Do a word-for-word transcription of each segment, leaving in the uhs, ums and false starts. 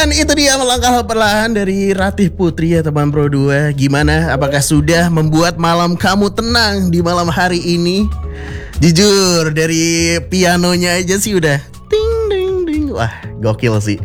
Dan itu dia melangkah perlahan dari Ratih Putri ya teman Pro dua. Gimana? Apakah sudah membuat malam kamu tenang di malam hari ini? Jujur dari pianonya aja sih udah ting ding ding. Wah, gokil sih.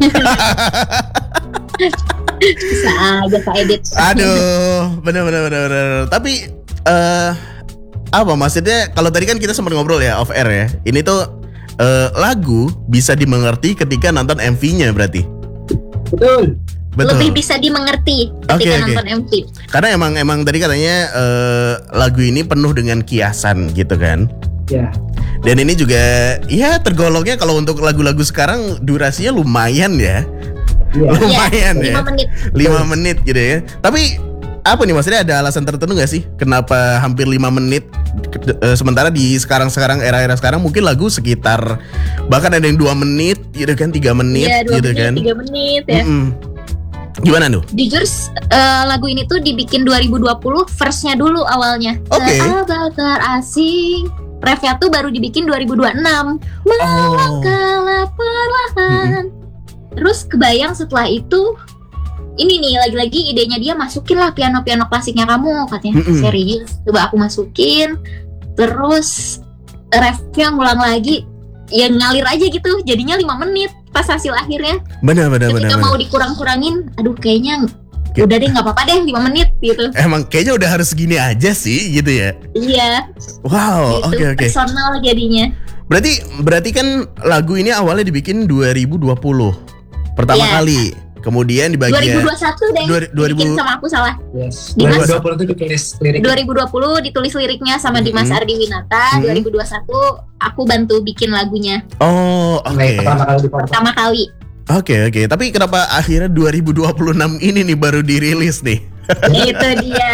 Bisa aja Kak Edit. Aduh, bener bener bener bener. Tapi uh, apa maksudnya? Kalau tadi kan kita sempat ngobrol ya off air ya. Ini tuh uh, lagu bisa dimengerti ketika nonton M V-nya berarti. Betul. Betul. Lebih bisa dimengerti ketika okay, nonton okay. M V. Karena emang emang tadi katanya uh, lagu ini penuh dengan kiasan gitu kan. Ya. Dan ini juga ya tergolongnya kalau untuk lagu-lagu sekarang durasinya lumayan ya. Ya. Lumayan ya. lima menit. lima menit gitu ya. Tapi apa nih maksudnya ada alasan tertentu gak sih kenapa hampir lima menit? Sementara di sekarang-sekarang era-era sekarang mungkin lagu sekitar bahkan ada yang dua menit gitu kan, tiga menit Iya, dua gitu menit, kan. tiga menit ya. Mm-mm. Gimana tuh? Jujur uh, lagu ini tuh dibikin dua ribu dua puluh verse-nya dulu awalnya. Oke. Sahabat terasing. Refnya tuh baru dibikin dua ribu dua puluh enam. Melangkahlah perlahan. Terus kebayang setelah itu ini nih lagi-lagi idenya dia masukin lah piano-piano klasiknya kamu katanya. Mm-mm. Serius, coba aku masukin. Terus refnya ngulang lagi, ya ngalir aja gitu. Jadinya lima menit pas hasil akhirnya. Benar benar benar. Ketika mau dikurang-kurangin, aduh kayaknya udah deh nggak apa-apa deh lima menit gitu. Emang kayaknya udah harus gini aja sih gitu ya. Iya. Wow, oke Gitu, oke. personal jadinya. Berarti berarti kan lagu ini awalnya dibikin dua ribu dua puluh pertama Iya. kali. Kemudian di dua ribu bagian dua puluh satu deh. Dua- dua ribu Dibikin sama aku salah. Yes. Dimas. dua ribu dua puluh itu ditulis lirik. dua ribu dua puluh ditulis liriknya sama Dimas Mm-hmm. Ardi Winata. Mm-hmm. dua ribu dua puluh satu aku bantu bikin lagunya Oh, oke. Nah, pertama kali di pertama kali. Oke oke, tapi kenapa akhirnya dua ribu dua puluh enam ini nih baru dirilis nih? Itu dia.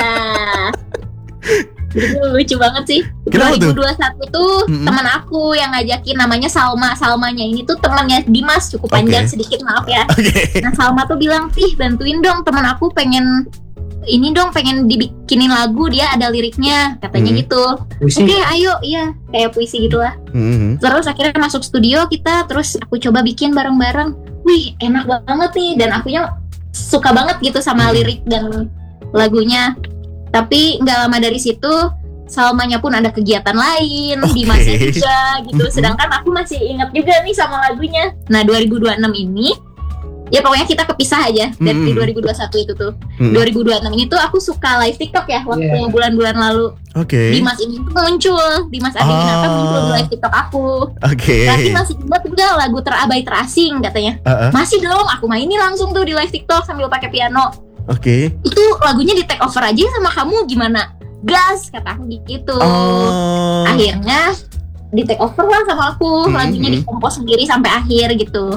Itu lucu banget sih. Kenapa tuh? dua ribu dua puluh satu tuh Mm-mm. teman aku yang ngajakin namanya Salma. Salmanya ini tuh temannya Dimas, cukup panjang Oke. sedikit maaf ya. Oke. Nah Salma tuh bilang, "Tih bantuin dong teman aku pengen ini dong pengen dibikinin lagu, dia ada liriknya," katanya Hmm. gitu. puisi. Oke ayo, iya kayak puisi gitulah. Mhm. Terus akhirnya masuk studio kita, terus aku coba bikin bareng-bareng. Wih enak banget nih, dan akunya suka banget gitu sama Hmm. lirik dan lagunya. Tapi nggak lama dari situ Salmanya pun ada kegiatan lain, Oke. Dimasnya juga gitu. Mhm. Sedangkan aku masih ingat juga nih sama lagunya. Nah dua ribu dua puluh enam ini ya pokoknya kita kepisah aja dari Mhm. dua ribu dua puluh satu itu tuh. Mhm. dua ribu dua puluh enam ini tuh aku suka live TikTok ya waktu Yeah. bulan-bulan lalu. Oke. Dimas ini tuh muncul, Dimas Adi Winata Oh. muncul di live TikTok aku. Oke. Tapi masih ingat enggak lagu Terabai Terasing katanya. Uh-uh. Masih dong, aku mainin langsung tuh di live TikTok sambil pakai piano. Oke. Itu lagunya di take over aja sama kamu, gimana? Gas kata aku gitu. Oh. Akhirnya di take over lah sama aku, Hmm, lagunya hmm. dikompos sendiri sampai akhir gitu.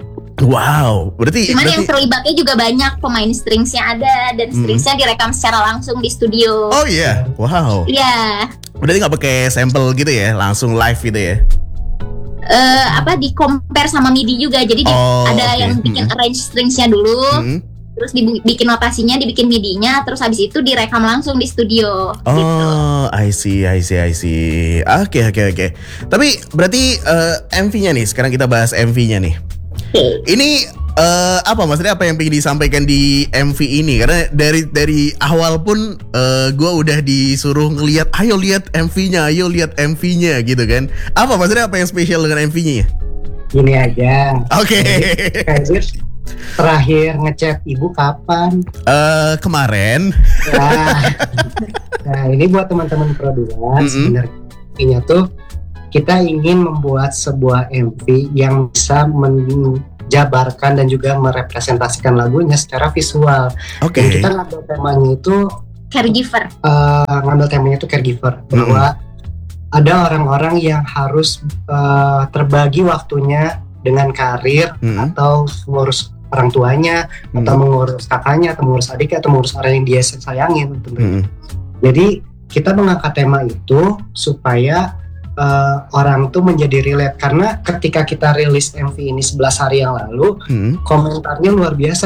Wow. Berarti Cuman yang berarti terlibatnya juga banyak, pemain stringsnya ada dan Hmm. stringsnya direkam secara langsung di studio. Oh iya. Wow. Iya. Berarti nggak pakai sampel gitu ya, langsung live gitu ya? Eh, apa di compare sama MIDI juga, jadi di- Oh, ada oke. yang bikin Hmm. arrange stringsnya dulu, Mhm. terus dibikin notasinya, dibikin MIDI-nya, terus habis itu direkam langsung di studio. Gitu. Oh, I see, I see, I see. Oke, oke, oke. Tapi berarti eh, M V-nya nih, sekarang kita bahas M V-nya nih. Oke. Ini eh, apa maksudnya apa yang pengen disampaikan di M V ini? Karena dari dari awal pun eh, gue udah disuruh ngelihat, ayo lihat M V-nya, ayo lihat M V-nya gitu kan. Apa maksudnya apa yang spesial dengan M V-nya? Gini aja. Oke. Kayak terakhir ngechat ibu kapan? Eh, kemarin. Nah, nah ini buat teman-teman Pro dua Mm-mm. sebenarnya intinya tuh kita ingin membuat sebuah M V yang bisa menjabarkan dan juga merepresentasikan lagunya secara visual. Oke. Dan kita ngambil temanya itu Caregiver. eh, ngambil temanya itu caregiver, bahwa ada orang-orang yang harus eh, terbagi waktunya dengan karir Mm-mm. atau mengurus orang tuanya, Mm-mm. atau mengurus kakaknya, atau mengurus adiknya, atau mengurus orang yang dia sayangin tentunya. Mm-mm. Jadi kita mengangkat tema itu supaya uh, orang tuh menjadi relate, karena ketika kita rilis M V ini sebelas hari yang lalu, Mm-mm. komentarnya luar biasa.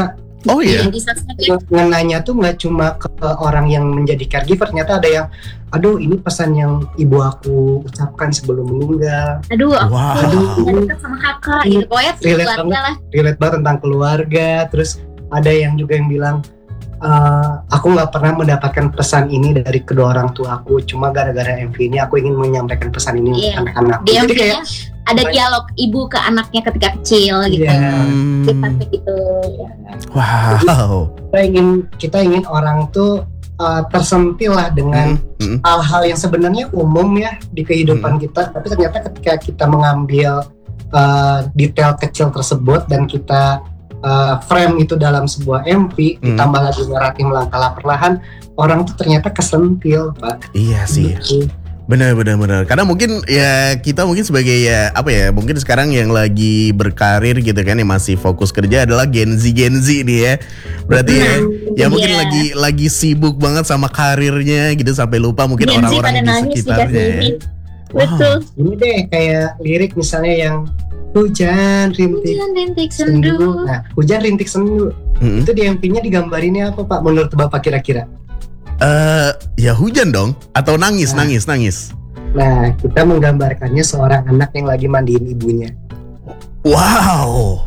Oh iya. Di sosmed. Ngenanya tuh nggak cuma ke orang yang menjadi caregiver, ternyata ada yang, aduh ini pesan yang ibu aku ucapkan sebelum meninggal, Aduh, aku Wow. nggak dekat sama kakak gitu. Pokoknya Relate keluarga banget. lah. relate banget tentang keluarga. Terus ada yang juga yang bilang, "Eh, aku nggak pernah mendapatkan pesan ini dari kedua orang tua aku, cuma gara-gara M V ini aku ingin menyampaikan pesan ini Iya. untuk anak-anak." Di Jadi M V-nya kayak ada dialog ibu ke anaknya ketika kecil gitu. Iya. Hmm. Kita gitu. Wow. kita ingin kita ingin orang tuh uh, tersentil lah dengan Hmm. hal-hal yang sebenarnya umum ya di kehidupan kita, tapi ternyata ketika kita mengambil uh, detail kecil tersebut dan kita uh, frame itu dalam sebuah M V, Hmm. ditambah lagi naratif melangkah perlahan, orang tuh ternyata kesentil, Pak. Iya sih. Gitu. Benar benar benar. Karena mungkin ya kita mungkin sebagai ya apa ya, mungkin sekarang yang lagi berkarir gitu kan, yang masih fokus kerja adalah Gen Z Gen Z nih ya. Berarti ya, ya mungkin Iya. lagi lagi sibuk banget sama karirnya gitu sampai lupa mungkin Gen Z orang-orang pada di nangis sekitarnya. dikasih ya. ini. Betul. Ini deh kayak lirik misalnya yang hujan rintik Hujan rintik sendu. sendu. Nah, hujan rintik sendu Mm-mm. itu di M V-nya digambarinnya apa, Pak? Menurut Bapak kira-kira? Eh, ya hujan dong atau nangis Nah. nangis nangis. Nah, kita menggambarkannya seorang anak yang lagi mandiin ibunya. Wow.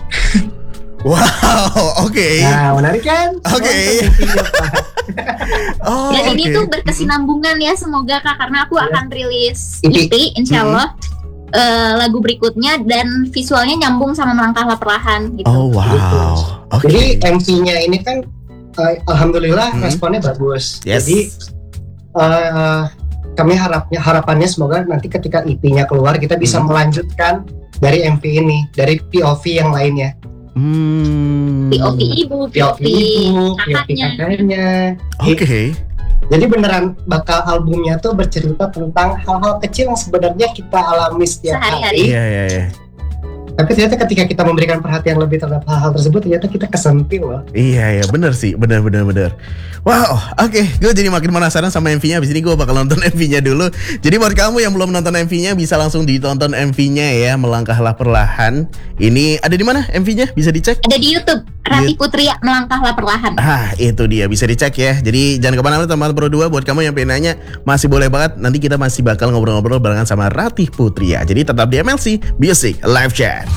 Wow, oke. Nah, menarik kan? Oke. Nonton M V-nya, Pak. Oh, Dan ini oke. tuh berkesinambungan ya, semoga Kak, karena aku Iya. akan rilis E P. E P insya Allah eh, lagu berikutnya, dan visualnya nyambung sama Melangkahlah Perlahan gitu. Oh wow. Oke. Jadi M V-nya ini kan uh, alhamdulillah Hmm. responnya bagus. Yes. Jadi uh, kami harapnya harapannya semoga nanti ketika E P-nya keluar kita bisa Hmm. melanjutkan dari M V ini, dari P O V yang lainnya. Hmm. P O V ibu, P P O O V V ibu, P O V kakaknya. kakaknya. Oke. Jadi beneran bakal albumnya tuh bercerita tentang hal-hal kecil yang sebenarnya kita alami setiap Sehari-hari. hari. Iya iya iya. Tapi ternyata ketika kita memberikan perhatian lebih terhadap hal-hal tersebut, ternyata kita kesentil loh. Iya ya bener sih, bener bener bener. Wow, oke, gue jadi makin penasaran sama M V-nya. Abis ini gue bakal nonton M V-nya dulu. Jadi buat kamu yang belum nonton M V-nya, bisa langsung ditonton M V-nya ya, Melangkahlah Perlahan. Ini ada di mana M V-nya? Bisa dicek? Ada di YouTube, Ratih Putria Melangkahlah Perlahan. Ah, itu dia, bisa dicek ya. Jadi jangan kemana-mana teman Pro dua. Buat kamu yang pengen nanya, masih boleh banget. Nanti kita masih bakal ngobrol-ngobrol barengan sama Ratih Putria. Jadi tetap di M L C Music Live Chat.